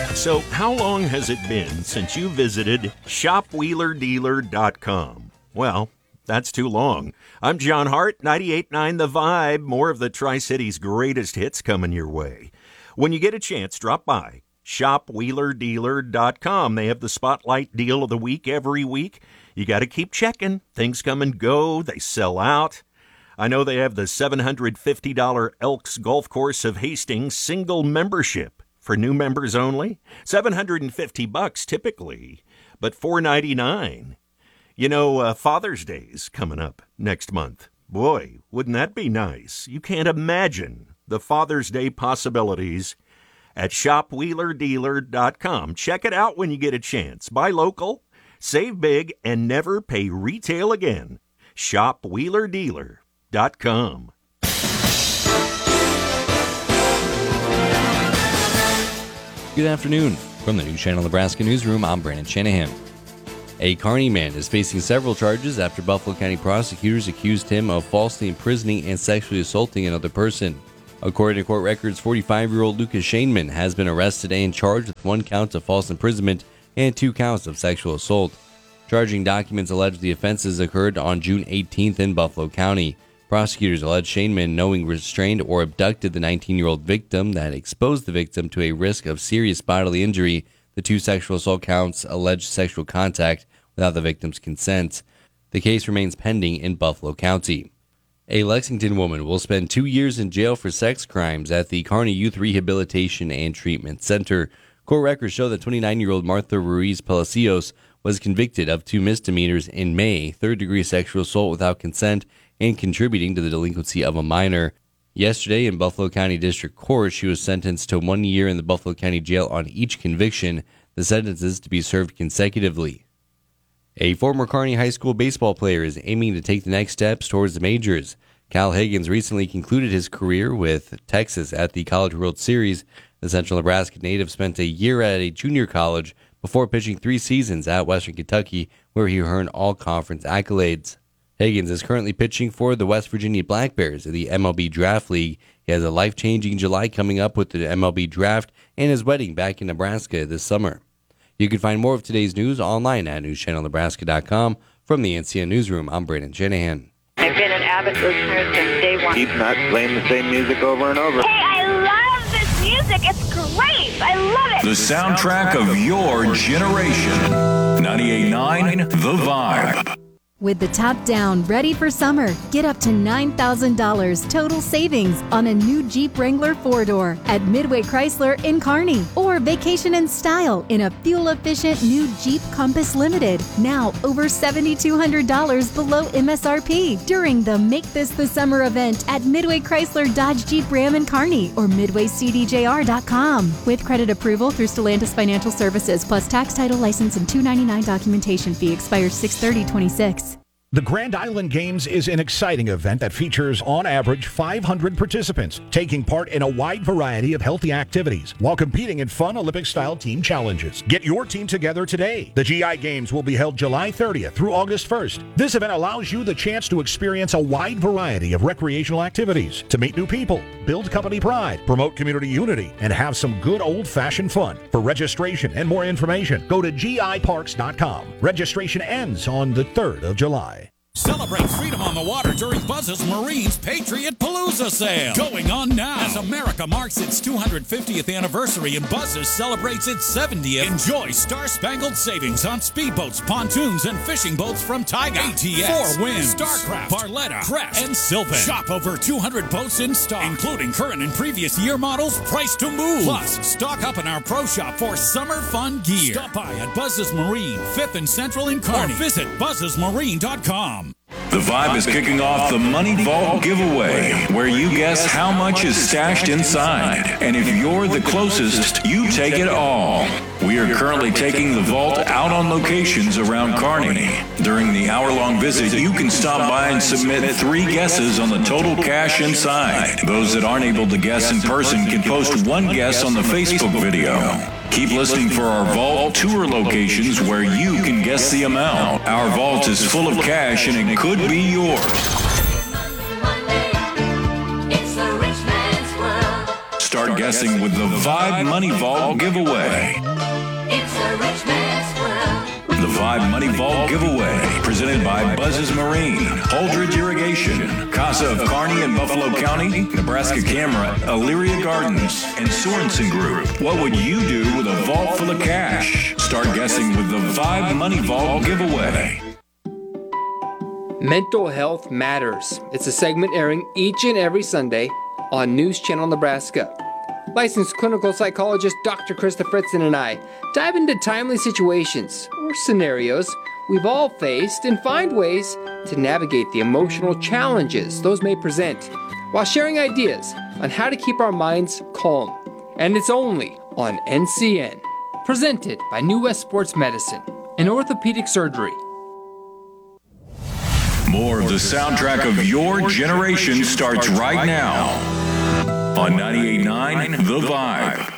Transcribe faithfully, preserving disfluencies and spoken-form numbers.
So, how long has it been since you visited shop wheeler dealer dot com? Well, that's too long. I'm John Hart, ninety-eight point nine The Vibe. More of the Tri-City's greatest hits coming your way. When you get a chance, drop by shop wheeler dealer dot com. They have the Spotlight Deal of the Week every week. You got to keep checking. Things come and go. They sell out. I know they have the seven hundred fifty dollars Elks Golf Course of Hastings single membership for new members only. seven hundred fifty bucks typically, but four ninety-nine. You know, uh, Father's Day's coming up next month. Boy, wouldn't that be nice? You can't imagine the Father's Day possibilities at shop wheeler dealer dot com. Check it out when you get a chance. Buy local, save big, and never pay retail again. shop wheeler dealer dot com. Good afternoon. From the News Channel Nebraska Newsroom, I'm Brandon Shanahan. A Kearney man is facing several charges after Buffalo County prosecutors accused him of falsely imprisoning and sexually assaulting another person. According to court records, forty-five-year-old Lucas Shaneman has been arrested and charged with one count of false imprisonment and two counts of sexual assault. Charging documents allege the offenses occurred on June eighteenth in Buffalo County. Prosecutors allege Shaneman knowingly restrained or abducted the nineteen-year-old victim that exposed the victim to a risk of serious bodily injury. The two sexual assault counts allege sexual contact without the victim's consent. The case remains pending in Buffalo County. A Lexington woman will spend two years in jail for sex crimes at the Kearney Youth Rehabilitation and Treatment Center. Court records show that twenty-nine-year-old Martha Ruiz Palacios was convicted of two misdemeanors in May, third-degree sexual assault without consent, and contributing to the delinquency of a minor. Yesterday, in Buffalo County District Court, she was sentenced to one year in the Buffalo County Jail on each conviction, the sentences to be served consecutively. A former Kearney High School baseball player is aiming to take the next steps towards the majors. Cal Higgins recently concluded his career with Texas at the College World Series. The Central Nebraska native spent a year at a junior college before pitching three seasons at Western Kentucky, where he earned all-conference accolades. Higgins is currently pitching for the West Virginia Black Bears in the M L B Draft League. He has a life-changing July coming up with the M L B Draft and his wedding back in Nebraska this summer. You can find more of today's news online at news channel nebraska dot com. From the N C N Newsroom, I'm Brandon Shanahan. I've been an avid listener since day one. Keep not playing the same music over and over. Hey, I love this music. It's great. I love it. The soundtrack of your generation. ninety-eight point nine The Vibe. With the top down, ready for summer, get up to nine thousand dollars total savings on a new Jeep Wrangler four-door at Midway Chrysler in Kearney. Or vacation in style in a fuel-efficient new Jeep Compass Limited. Now over seven thousand two hundred dollars below M S R P during the Make This the Summer event at Midway Chrysler Dodge Jeep Ram in Kearney or midway c d j r dot com. With credit approval through Stellantis Financial Services plus tax, title, license, and two ninety-nine documentation fee expires six thirty twenty-six. The Grand Island Games is an exciting event that features, on average, five hundred participants taking part in a wide variety of healthy activities while competing in fun Olympic-style team challenges. Get your team together today. The G I Games will be held July thirtieth through August first. This event allows you the chance to experience a wide variety of recreational activities, to meet new people, build company pride, promote community unity, and have some good old-fashioned fun. For registration and more information, go to G I parks dot com. Registration ends on the third of July. Celebrate freedom on the water during Buzz's Marine's Patriot Palooza sale. Going on now. As America marks its two hundred fiftieth anniversary and Buzz's celebrates its seventieth. Enjoy star-spangled savings on speedboats, pontoons, and fishing boats from Tiger, A T S, Four Winds, Starcraft, Barletta, Crest, and Sylvan. Shop over two hundred boats in stock, including current and previous year models, priced to move. Plus, stock up in our pro shop for summer fun gear. Stop by at Buzz's Marine, fifth and Central in Kearney. Or visit buzzes marine dot com. The Vibe is kicking off the Money Vault giveaway, where you guess how much is stashed inside. And if you're the closest, you take it all. We are currently taking the vault out on locations around Kearney. During the hour-long visit, you can stop by and submit three guesses on the total cash inside. Those that aren't able to guess in person can post one guess on the Facebook video. Keep listening for our vault tour locations where you can guess the amount. Our vault is full of cash and it could be yours. Start guessing guessing with the Vibe Money Vault giveaway. It's a rich man's world. The Vibe Money Vault giveaway, presented by Buzz's Marine, Holdridge Irrigation, Casa of Kearney in Buffalo County, Nebraska Camera, Elyria Gardens, and Sorensen Group. What would you do with a vault full of cash? Start guessing with the Vibe Money Vault giveaway. Mental Health Matters. It's a segment airing each and every Sunday on News Channel Nebraska. Licensed clinical psychologist Doctor Krista Fritzen and I dive into timely situations or scenarios we've all faced and find ways to navigate the emotional challenges those may present while sharing ideas on how to keep our minds calm. And it's only on N C N. Presented by New West Sports Medicine and Orthopedic Surgery. More of the soundtrack of your generation starts right now on ninety-eight point nine The Vibe.